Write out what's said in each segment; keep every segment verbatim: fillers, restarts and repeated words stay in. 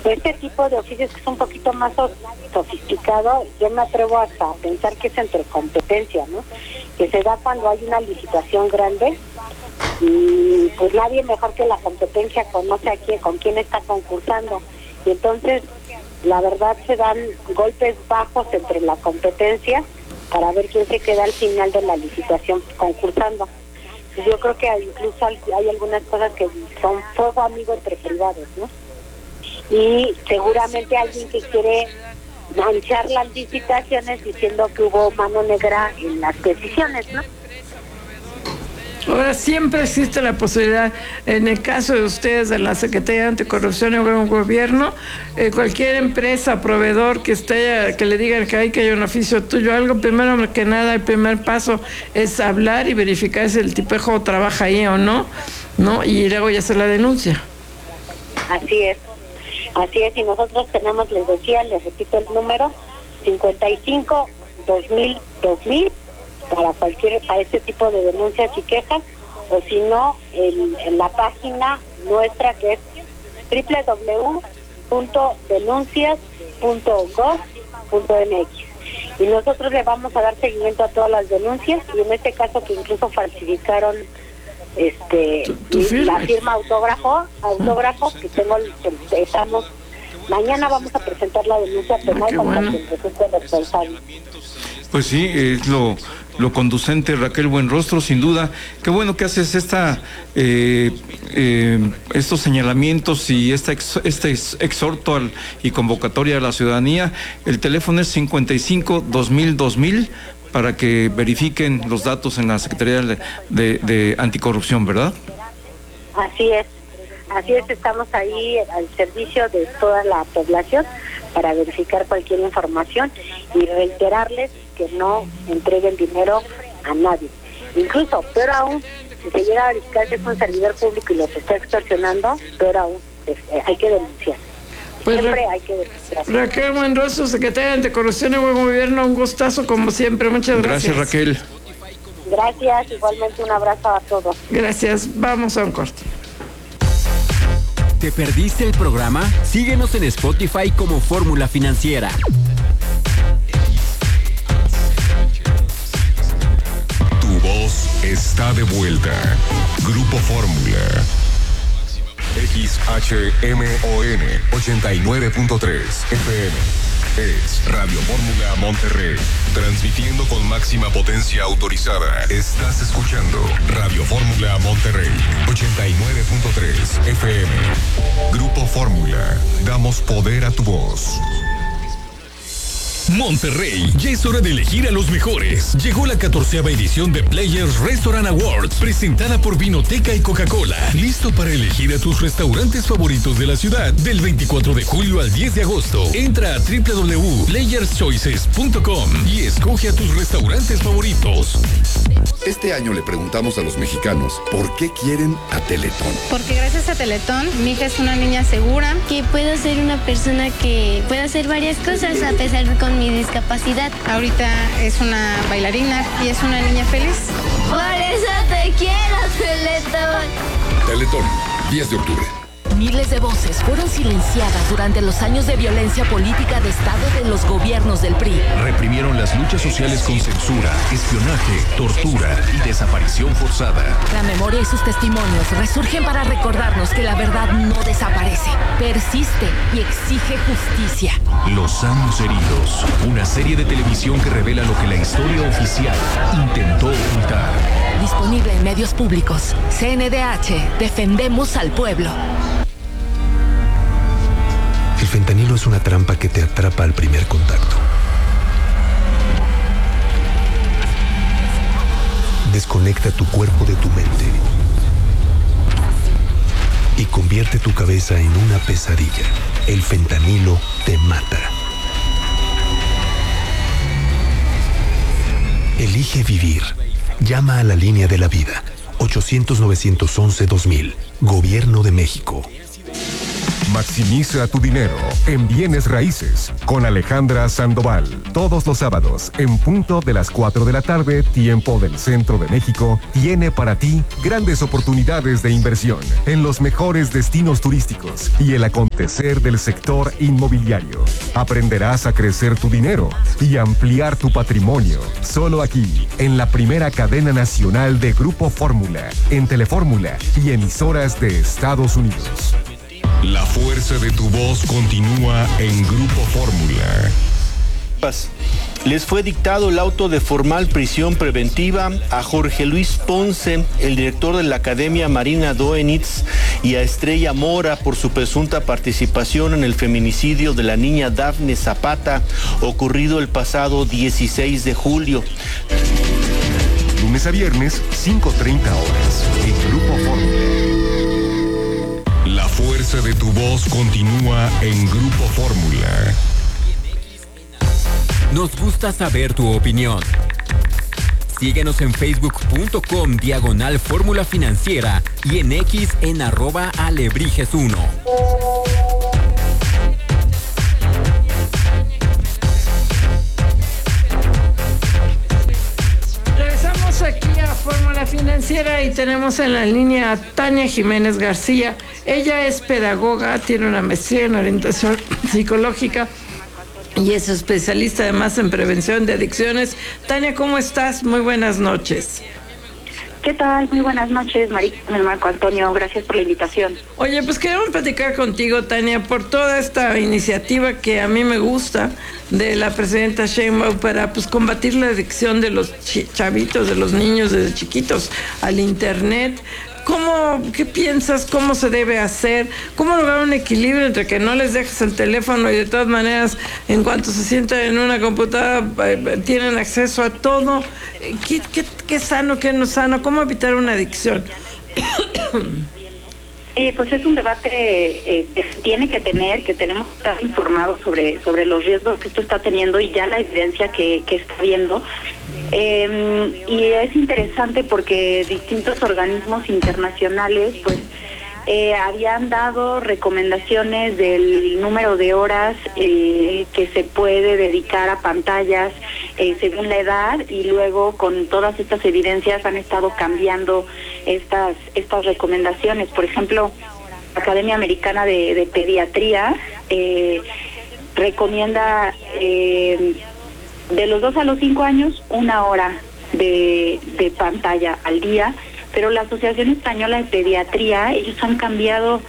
este tipo de oficios que es un poquito más sofisticado, yo me atrevo hasta a pensar que es entre competencia, ¿no? Que se da cuando hay una licitación grande y pues nadie mejor que la competencia conoce a quién, con quién está concursando. Y entonces, la verdad, se dan golpes bajos entre la competencia para ver quién se queda al final de la licitación concursando. Pues yo creo que incluso hay, hay algunas cosas que son fuego amigo entre privados, ¿no? Y seguramente alguien que quiere manchar las licitaciones diciendo que hubo mano negra en las decisiones, ¿no? Ahora, siempre existe la posibilidad, en el caso de ustedes, de la Secretaría de Anticorrupción y el Gobierno, eh, cualquier empresa, proveedor que esté, que le digan que hay que hay un oficio tuyo, algo, primero que nada, el primer paso es hablar y verificar si el tipejo trabaja ahí o no, ¿no? Y luego ya hacer la denuncia. Así es. Así es, y nosotros tenemos, les decía, les repito el número, cincuenta y cinco, dos mil, dos mil, para cualquier, para este tipo de denuncias y quejas, o si no, en, en la página nuestra que es doble u doble u doble u punto denuncias punto gov punto m x. Y nosotros le vamos a dar seguimiento a todas las denuncias, y en este caso que incluso falsificaron este ¿Tu, tu firma? la firma autógrafo autógrafo que tengo, que estamos mañana vamos a presentar la denuncia penal ah, contra bueno. quien resulte responsable. Pues sí, es lo, lo conducente, Raquel Buenrostro, sin duda. Qué bueno que haces esta eh, eh, estos señalamientos y esta ex, este exhorto al, y convocatoria a la ciudadanía. El teléfono es cincuenta y cinco, dos mil, dos mil, para que verifiquen los datos en la Secretaría de, de, de Anticorrupción, ¿verdad? Así es, así es, estamos ahí al servicio de toda la población para verificar cualquier información y reiterarles que no entreguen dinero a nadie. Incluso, peor aún, si se llega a verificar que es un servidor público y los está extorsionando, peor aún, eh, hay que denunciar. Pues siempre Ra- hay que denunciar. Raquel Buenrostro, Secretaria de Anticorrupción y Buen Gobierno, un gustazo como siempre, muchas gracias. Gracias, Raquel. Gracias, igualmente un abrazo a todos. Gracias, vamos a un corte. ¿Te perdiste el programa? Síguenos en Spotify como Fórmula Financiera. Tu voz está de vuelta. Grupo Fórmula. X H M O N ochenta y nueve punto tres F M. Es Radio Fórmula Monterrey. Transmitiendo con máxima potencia autorizada. Estás escuchando Radio Fórmula Monterrey ochenta y nueve punto tres F M. Grupo Fórmula. Damos poder a tu voz. Monterrey, ya es hora de elegir a los mejores. Llegó la catorceava edición de Players Restaurant Awards, presentada por Vinoteca y Coca-Cola. Listo para elegir a tus restaurantes favoritos de la ciudad del veinticuatro de julio al diez de agosto. Entra a doble u doble u doble u punto players choices punto com y escoge a tus restaurantes favoritos. Este año le preguntamos a los mexicanos por qué quieren a Teletón. Porque gracias a Teletón, mi hija es una niña segura. Que puedo ser una persona que pueda hacer varias cosas a pesar de con mi discapacidad. Ahorita es una bailarina y es una niña feliz. Por eso te quiero, Teletón. Teletón, diez de octubre. Miles de voces fueron silenciadas durante los años de violencia política de Estado de los gobiernos del P R I. Reprimieron las luchas sociales con censura, espionaje, tortura y desaparición forzada. La memoria y sus testimonios resurgen para recordarnos que la verdad no desaparece, persiste y exige justicia. Los años heridos, una serie de televisión que revela lo que la historia oficial intentó ocultar. Disponible en medios públicos. C N D H, defendemos al pueblo. El fentanilo es una trampa que te atrapa al primer contacto. Desconecta tu cuerpo de tu mente y convierte tu cabeza en una pesadilla. El fentanilo te mata. Elige vivir. Llama a la línea de la vida. ochocientos, novecientos once, dos mil. Gobierno de México. Maximiza tu dinero en bienes raíces con Alejandra Sandoval. Todos los sábados, en punto de las cuatro de la tarde, tiempo del centro de México, tiene para ti grandes oportunidades de inversión en los mejores destinos turísticos y el acontecer del sector inmobiliario. Aprenderás a crecer tu dinero y ampliar tu patrimonio. Solo aquí, en la primera cadena nacional de Grupo Fórmula, en Telefórmula y emisoras de Estados Unidos. La fuerza de tu voz continúa en Grupo Fórmula. Les fue dictado el auto de formal prisión preventiva a Jorge Luis Ponce, el director de la Academia Marina Doenitz, y a Estrella Mora por su presunta participación en el feminicidio de la niña Dafne Zapata, ocurrido el pasado dieciséis de julio. Lunes a viernes, cinco treinta horas, en Grupo Fórmula. La fuerza de tu voz continúa en Grupo Fórmula. Nos gusta saber tu opinión. Síguenos en facebook.com diagonal Fórmula Financiera y en X en arroba alebrijes uno. Regresamos aquí a Fórmula Financiera y tenemos en la línea a Tania Jiménez García. Ella es pedagoga, tiene una maestría en orientación psicológica y es especialista además en prevención de adicciones. Tania, ¿cómo estás? Muy buenas noches. ¿Qué tal? Muy buenas noches, María, Marco Antonio. Gracias por la invitación. Oye, pues queremos platicar contigo, Tania, por toda esta iniciativa que a mí me gusta de la presidenta Sheinbaum para pues combatir la adicción de los chavitos, de los niños desde chiquitos al internet. ¿Cómo, qué piensas? ¿Cómo se debe hacer? ¿Cómo lograr un equilibrio entre que no les dejes el teléfono y de todas maneras, en cuanto se sientan en una computadora, eh, tienen acceso a todo? ¿Qué, qué, qué sano, qué no sano? ¿Cómo evitar una adicción? Eh, pues es un debate eh, que se tiene que tener, que tenemos que estar informados sobre, sobre los riesgos que esto está teniendo y ya la evidencia que, que está viendo. Eh, y es interesante porque distintos organismos internacionales pues eh, habían dado recomendaciones del número de horas eh, que se puede dedicar a pantallas eh, según la edad, y luego con todas estas evidencias han estado cambiando estas estas recomendaciones. Por ejemplo, la Academia Americana de, de Pediatría eh, recomienda eh, de los dos a los cinco años una hora de, de pantalla al día, pero la Asociación Española de Pediatría, ellos han cambiado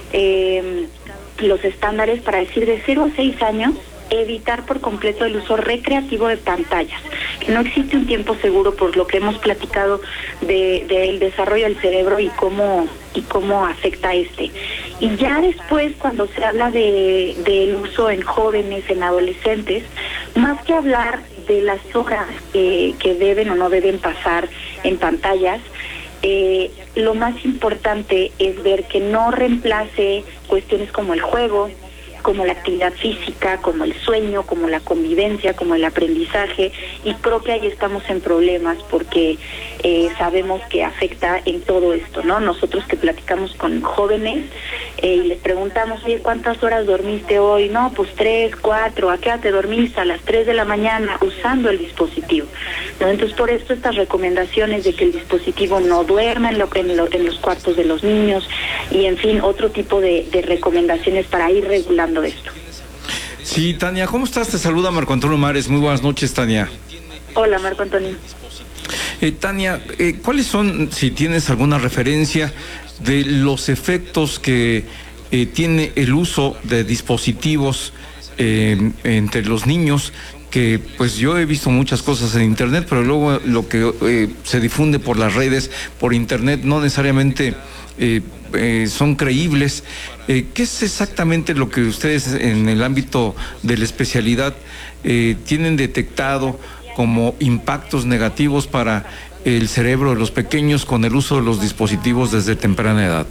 eh, los estándares para decir de cero a seis años evitar por completo el uso recreativo de pantallas, que no existe un tiempo seguro por lo que hemos platicado de del desarrollo del cerebro y cómo y cómo afecta este. Y ya después, cuando se habla de del uso en jóvenes, en adolescentes, más que hablar de las horas que, que deben o no deben pasar en pantallas, eh, lo más importante es ver que no reemplace cuestiones como el juego, como la actividad física, como el sueño, como la convivencia, como el aprendizaje, y creo que ahí estamos en problemas porque eh, sabemos que afecta en todo esto, ¿no? Nosotros que platicamos con jóvenes eh, y les preguntamos, oye, ¿cuántas horas dormiste hoy? No, pues tres, cuatro. ¿A qué hora te dormiste? A las tres de la mañana, usando el dispositivo, ¿no? Entonces, por esto estas recomendaciones de que el dispositivo no duerma en, lo, en, lo, en los cuartos de los niños y, en fin, otro tipo de, de recomendaciones para ir regulando esto. Sí, Tania, ¿cómo estás? Te saluda Marco Antonio Mares. Muy buenas noches, Tania. Hola, Marco Antonio. Eh, Tania, eh, ¿cuáles son, si tienes alguna referencia, de los efectos que eh, tiene el uso de dispositivos eh, entre los niños? Que pues yo he visto muchas cosas en internet, pero luego lo que eh, se difunde por las redes, por internet, no necesariamente eh, eh, son creíbles. Eh, ¿Qué es exactamente lo que ustedes en el ámbito de la especialidad eh, tienen detectado como impactos negativos para el cerebro de los pequeños con el uso de los dispositivos desde temprana edad?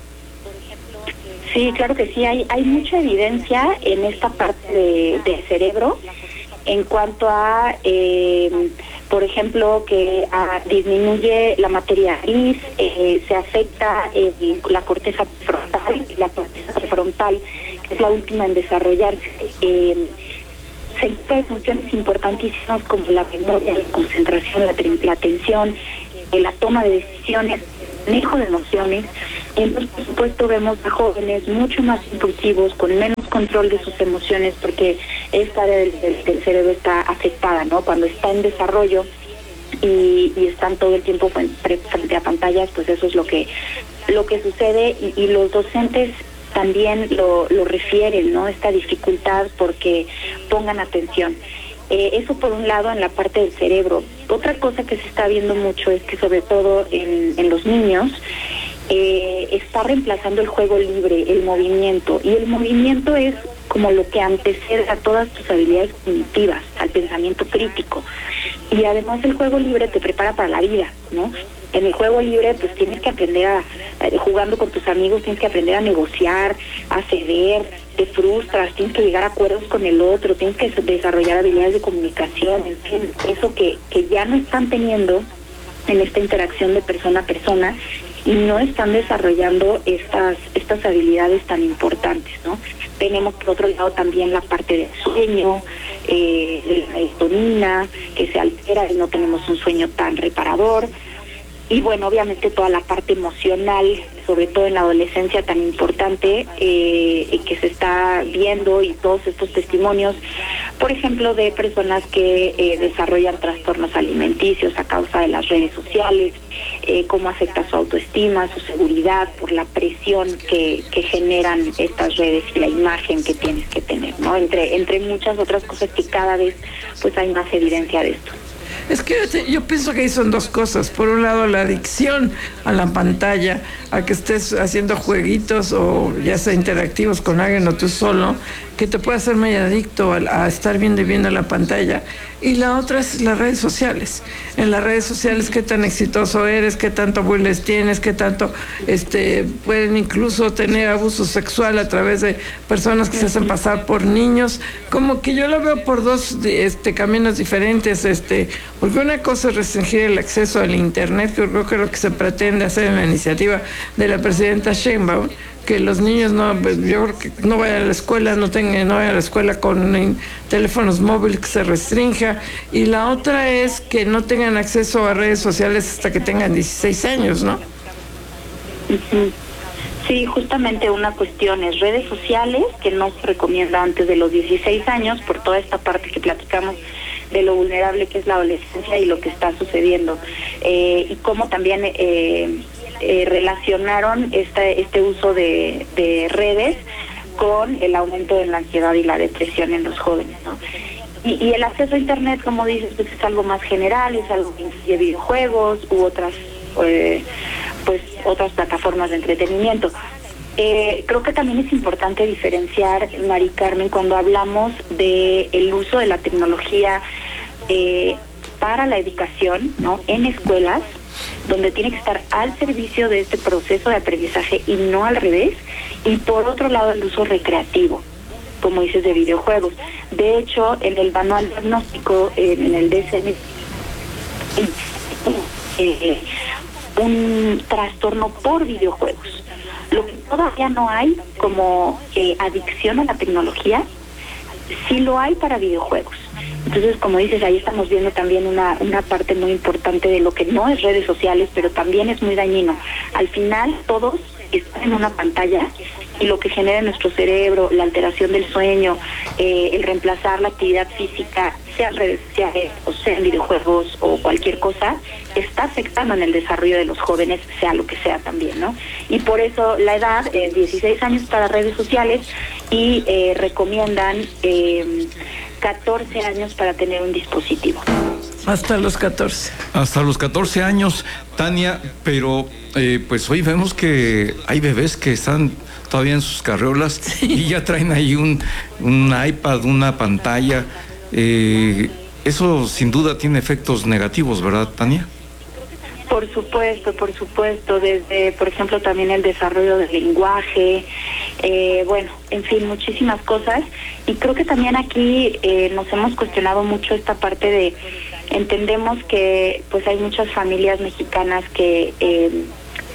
Sí, claro que sí, hay, hay mucha evidencia en esta parte de, del cerebro en cuanto a, eh, por ejemplo, que a, disminuye la materia gris, eh, se afecta eh, la corteza frontal, la corteza frontal que es la última en desarrollarse, eh, se encuentra de funciones importantísimas como la memoria, la concentración, la, la atención, eh, la toma de decisiones, manejo de emociones. Entonces, por supuesto, vemos a jóvenes mucho más impulsivos, con menos control de sus emociones, porque esta área del, del, del cerebro está afectada, ¿no? Cuando está en desarrollo y, y están todo el tiempo frente, frente a pantallas, pues eso es lo que lo que sucede, y, y los docentes también lo, lo refieren, ¿no? Esta dificultad porque pongan atención. Eh, eso por un lado en la parte del cerebro. Otra cosa que se está viendo mucho es que sobre todo en, en los niños eh, está reemplazando el juego libre, el movimiento, y el movimiento es como lo que antecede a todas tus habilidades cognitivas, al pensamiento crítico, y además el juego libre te prepara para la vida, ¿no? En el juego libre pues tienes que aprender a, a jugando con tus amigos, tienes que aprender a negociar, a ceder, te frustras, tienes que llegar a acuerdos con el otro, tienes que desarrollar habilidades de comunicación, en fin, eso que, que ya no están teniendo en esta interacción de persona a persona, y no están desarrollando estas estas habilidades tan importantes, ¿no? Tenemos por otro lado también la parte del sueño, eh, de la serotonina, que se altera y no tenemos un sueño tan reparador. Y bueno, obviamente toda la parte emocional, sobre todo en la adolescencia tan importante, eh, que se está viendo, y todos estos testimonios, por ejemplo, de personas que eh, desarrollan trastornos alimenticios a causa de las redes sociales, eh, cómo afecta su autoestima, su seguridad, por la presión que, que generan estas redes y la imagen que tienes que tener, ¿no? Entre, entre muchas otras cosas que cada vez pues hay más evidencia de esto. Es que yo pienso que ahí son dos cosas. Por un lado, la adicción a la pantalla, a que estés haciendo jueguitos o ya sea interactivos con alguien o tú solo, que te puede hacer muy adicto a, a estar viendo y viendo la pantalla. Y la otra es las redes sociales. En las redes sociales, qué tan exitoso eres, qué tanto bullying tienes, qué tanto este pueden incluso tener abuso sexual a través de personas que se hacen pasar por niños. Como que yo lo veo por dos este caminos diferentes, este porque una cosa es restringir el acceso al internet, que creo que es lo que se pretende hacer en la iniciativa de la presidenta Sheinbaum, que los niños no, yo creo que no vayan a la escuela, no tengan, no vayan a la escuela con teléfonos móviles, que se restrinja, y la otra es que no tengan acceso a redes sociales hasta que tengan dieciséis años, ¿no? Uh-huh. Sí, justamente una cuestión es redes sociales, que no se recomienda antes de los dieciséis años, por toda esta parte que platicamos de lo vulnerable que es la adolescencia y lo que está sucediendo, eh, y cómo también eh, eh, relacionaron este, este uso de, de redes con el aumento de la ansiedad y la depresión en los jóvenes, ¿no? Y, y el acceso a internet, como dices, pues es algo más general, es algo que incluye videojuegos u otras eh, pues otras plataformas de entretenimiento. Eh, creo que también es importante diferenciar, Mari Carmen, cuando hablamos de el uso de la tecnología eh, para la educación, ¿no? En escuelas, donde tiene que estar al servicio de este proceso de aprendizaje y no al revés, y por otro lado el uso recreativo, como dices, de videojuegos. De hecho, en el manual diagnóstico, en el D S M, eh, un trastorno por videojuegos. Lo que todavía no hay como eh, adicción a la tecnología, sí lo hay para videojuegos. Entonces, como dices, ahí estamos viendo también una, una parte muy importante de lo que no es redes sociales, pero también es muy dañino. Al final, todos están en una pantalla, y lo que genera en nuestro cerebro, la alteración del sueño, eh, el reemplazar la actividad física, sea en redes sociales o sea en videojuegos o cualquier cosa, está afectando en el desarrollo de los jóvenes, sea lo que sea también, ¿no? Y por eso la edad es dieciséis años para redes sociales, y eh, recomiendan eh, catorce años para tener un dispositivo. Hasta los catorce. Hasta los catorce años, Tania, pero eh, pues hoy vemos que hay bebés que están todavía en sus carriolas, sí, y ya traen ahí un, un iPad, una pantalla. Eh, eso sin duda tiene efectos negativos, ¿verdad, Tania? Por supuesto, por supuesto, desde, por ejemplo, también el desarrollo del lenguaje, eh, bueno, en fin, muchísimas cosas. Y creo que también aquí eh, nos hemos cuestionado mucho esta parte de, entendemos que pues hay muchas familias mexicanas que eh,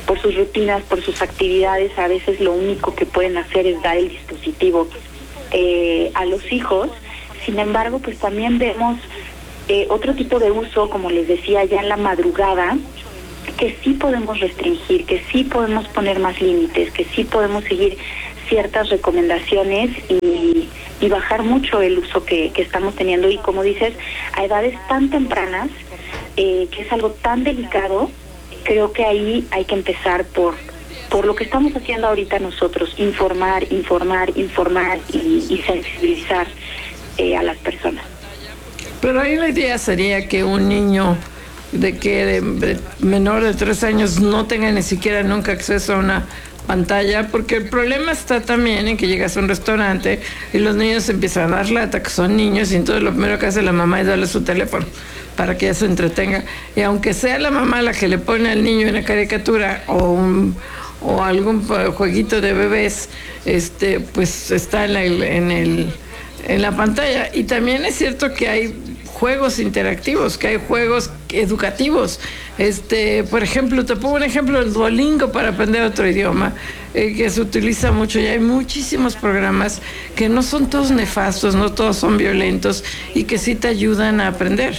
por sus rutinas, por sus actividades, a veces lo único que pueden hacer es dar el dispositivo eh, a los hijos. Sin embargo, pues también vemos eh, otro tipo de uso, como les decía, ya en la madrugada, que sí podemos restringir, que sí podemos poner más límites, que sí podemos seguir ciertas recomendaciones y, y bajar mucho el uso que, que estamos teniendo. Y como dices, a edades tan tempranas, eh, que es algo tan delicado, creo que ahí hay que empezar por, por lo que estamos haciendo ahorita nosotros, informar, informar, informar y, y sensibilizar eh, a las personas. Pero ahí la idea sería que un niño de que de, de menor de tres años no tenga ni siquiera nunca acceso a una pantalla, porque el problema está también en que llegas a un restaurante y los niños empiezan a dar lata, que son niños, y entonces lo primero que hace la mamá es darle su teléfono para que ella se entretenga, y aunque sea la mamá la que le pone al niño una caricatura o un o algún jueguito de bebés, este pues está en, la, en el en la pantalla. Y también es cierto que hay juegos interactivos, que hay juegos educativos. Este, por ejemplo, te pongo un ejemplo, el Duolingo para aprender otro idioma, eh, que se utiliza mucho, y hay muchísimos programas que no son todos nefastos, no todos son violentos, y que sí te ayudan a aprender.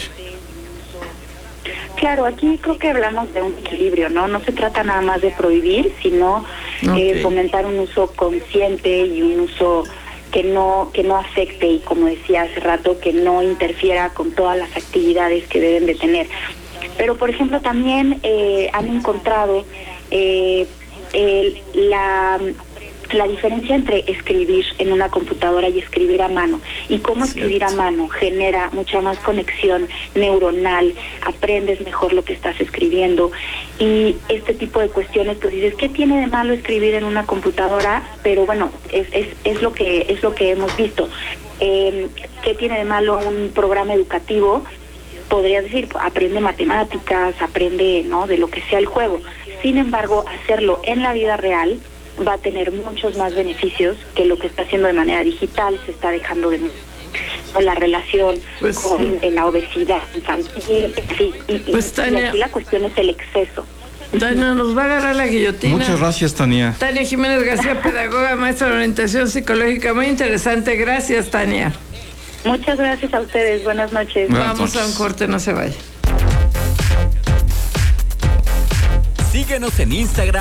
Claro, aquí creo que hablamos de un equilibrio, ¿no? No se trata nada más de prohibir, sino okay. eh, fomentar un uso consciente y un uso que no que no afecte, y como decía hace rato, que no interfiera con todas las actividades que deben de tener. Pero, por ejemplo, también eh, han encontrado eh, el, la, la diferencia entre escribir en una computadora y escribir a mano, y cómo escribir a mano genera mucha más conexión neuronal, aprendes mejor lo que estás escribiendo, y este tipo de cuestiones. Pues dices, ¿qué tiene de malo escribir en una computadora? Pero bueno, es es, es lo que es lo que hemos visto. Eh, ¿qué tiene de malo un programa educativo? Podrías decir, aprende matemáticas, aprende, ¿no?, de lo que sea el juego. Sin embargo, hacerlo en la vida real va a tener muchos más beneficios que lo que está haciendo de manera digital. Se está dejando de con la relación pues, con sí. la obesidad infantil, sí, y, pues, y, y aquí la cuestión es el exceso. Tania, nos va a agarrar la guillotina. Muchas gracias, Tania. Tania Jiménez García, pedagoga, maestra de orientación psicológica. Muy interesante. Gracias, Tania. Muchas gracias a ustedes. Buenas noches. Buenas Vamos noches. a un corte, no se vaya. Síguenos en Instagram.